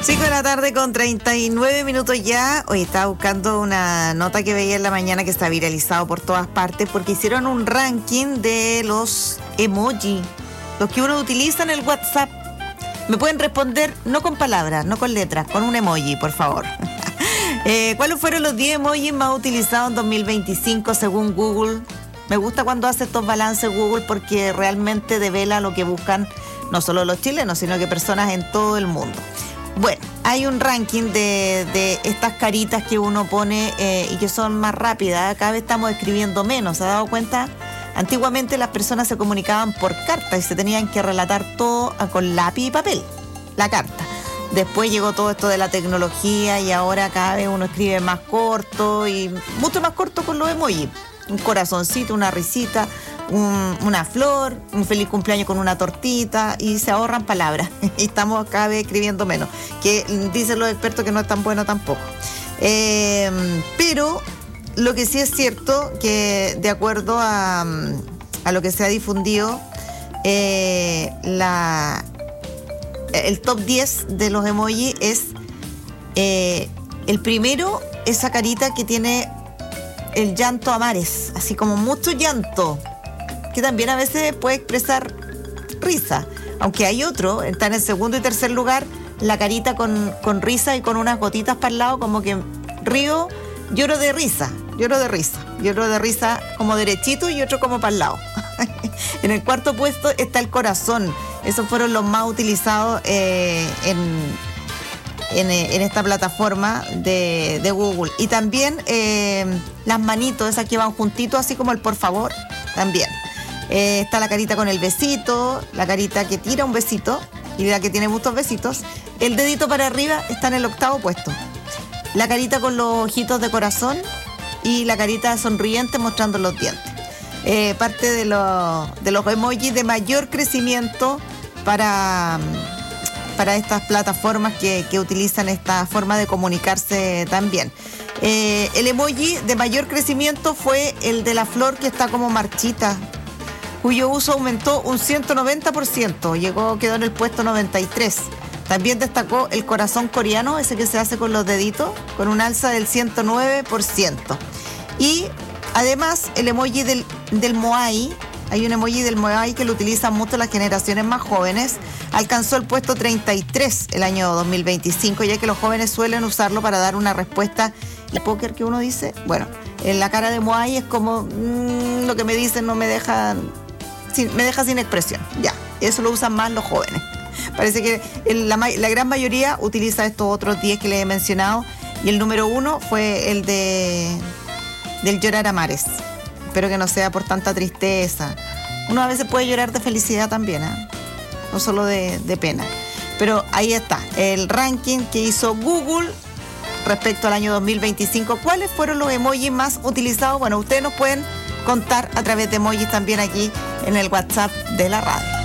5 de la tarde con 39 minutos ya. Hoy estaba buscando una nota que veía en la mañana que está viralizado por todas partes porque hicieron un ranking de los emoji, los que uno utiliza en el WhatsApp. Me pueden responder no con palabras, no con letras, con un emoji, por favor. ¿Cuáles fueron los 10 emojis más utilizados en 2025 según Google? Me gusta cuando hace estos balances Google porque realmente devela lo que buscan no solo los chilenos, sino que personas en todo el mundo. Bueno, hay un ranking de estas caritas que uno pone y que son más rápidas. Cada vez estamos escribiendo menos, ¿se ha dado cuenta? Antiguamente las personas se comunicaban por carta y se tenían que relatar todo con lápiz y papel, la carta. Después llegó todo esto de la tecnología y ahora cada vez uno escribe más corto y mucho más corto con los emojis. Un corazoncito, una risita, una flor, un feliz cumpleaños con una tortita y se ahorran palabras. Y estamos cada vez escribiendo menos, que dicen los expertos que no es tan bueno tampoco. Pero lo que sí es cierto que de acuerdo a lo que se ha difundido, el top 10 de los emojis es el primero, esa carita que tiene el llanto a mares, así como mucho llanto, que también a veces puede expresar risa, aunque hay otro, está en el segundo y tercer lugar, la carita con risa y con unas gotitas para el lado, como que río, lloro de risa como derechito y otro como para el lado. En el cuarto puesto está el corazón. Esos fueron los más utilizados en esta plataforma de Google. Y también las manitos, esas que van juntitos, así como el por favor, también. Está la carita con el besito, la carita que tira un besito y la que tiene muchos besitos. El dedito para arriba está en el octavo puesto. La carita con los ojitos de corazón y la carita sonriente mostrando los dientes. Parte de los emojis de mayor crecimiento para estas plataformas que utilizan esta forma de comunicarse también. El emoji de mayor crecimiento fue el de la flor que está como marchita, cuyo uso aumentó un 190%, quedó en el puesto 93. También destacó el corazón coreano, ese que se hace con los deditos, con un alza del 109%. Y además el emoji del moai, hay un emoji del moai que lo utilizan mucho las generaciones más jóvenes, alcanzó el puesto 33 el año 2025, ya que los jóvenes suelen usarlo para dar una respuesta. El póker que uno dice, bueno, en la cara de moai es como lo que me dicen no me deja, me deja sin expresión. Ya, eso lo usan más los jóvenes. Parece que la gran mayoría utiliza estos otros 10 que les he mencionado y el número 1 fue el del llorar a mares. Espero que no sea por tanta tristeza. Uno a veces puede llorar de felicidad también, ¿eh? No solo de pena. Pero ahí está, el ranking que hizo Google respecto al año 2025. ¿Cuáles fueron los emojis más utilizados? Bueno, ustedes nos pueden contar a través de emojis también aquí en el WhatsApp de la radio.